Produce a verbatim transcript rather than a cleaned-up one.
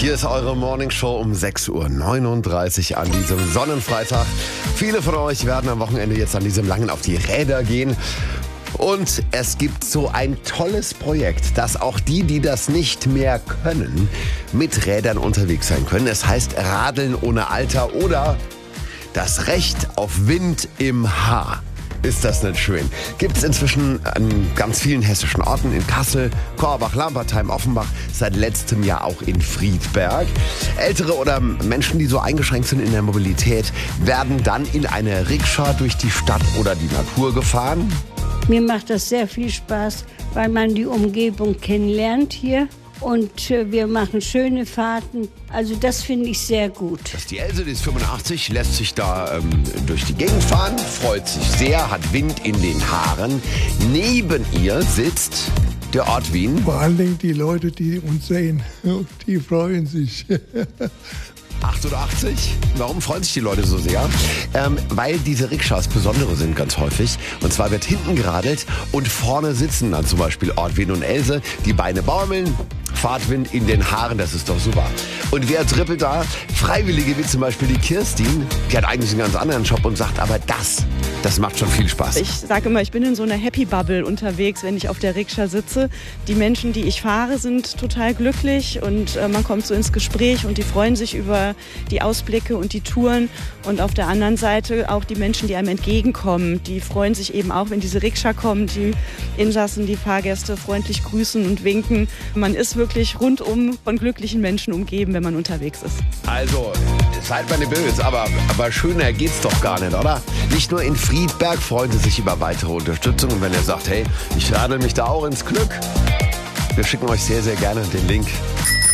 Hier ist eure Morningshow um sechs Uhr neununddreißig an diesem Sonnenfreitag. Viele von euch werden am Wochenende jetzt an diesem langen auf die Räder gehen. Und es gibt so ein tolles Projekt, dass auch die, die das nicht mehr können, mit Rädern unterwegs sein können. Es heißt Radeln ohne Alter oder das Recht auf Wind im Haar. Ist das nicht schön? Gibt es inzwischen an ganz vielen hessischen Orten, in Kassel, Korbach, Lambertheim, Offenbach, seit letztem Jahr auch in Friedberg. Ältere oder Menschen, die so eingeschränkt sind in der Mobilität, werden dann in eine Rikscha durch die Stadt oder die Natur gefahren. Mir macht das sehr viel Spaß, weil man die Umgebung kennenlernt hier. Und äh, wir machen schöne Fahrten. Also das finde ich sehr gut. Das ist die Else, die ist fünfundachtzig, lässt sich da ähm, durch die Gegend fahren, freut sich sehr, hat Wind in den Haaren. Neben ihr sitzt der Ort Wien. Vor allen Dingen die Leute, die uns sehen, die freuen sich. achtundachtzig. Warum freuen sich die Leute so sehr? Ähm, weil diese Rikschas besondere sind ganz häufig. Und zwar wird hinten geradelt und vorne sitzen dann zum Beispiel Ortwin und Else. Die Beine baumeln, Fahrtwind in den Haaren, das ist doch super. Und wer trippelt da? Freiwillige wie zum Beispiel die Kirstin. Die hat eigentlich einen ganz anderen Job und sagt, aber das, das macht schon viel Spaß. Ich sage immer, ich bin in so einer Happy Bubble unterwegs, wenn ich auf der Rikscha sitze. Die Menschen, die ich fahre, sind total glücklich und äh, man kommt so ins Gespräch und die freuen sich über die Ausblicke und die Touren. Und auf der anderen Seite auch die Menschen, die einem entgegenkommen, die freuen sich eben auch, wenn diese Rikscha kommt, die Insassen, die Fahrgäste freundlich grüßen und winken. Man ist wirklich rundum von glücklichen Menschen umgeben, wenn man unterwegs ist. Also, seid mal nicht böse, aber, aber schöner geht's doch gar nicht, oder? Nicht nur in Friedberg freuen sie sich über weitere Unterstützung. Und wenn ihr sagt, hey, ich radel mich da auch ins Glück, wir schicken euch sehr, sehr gerne den Link.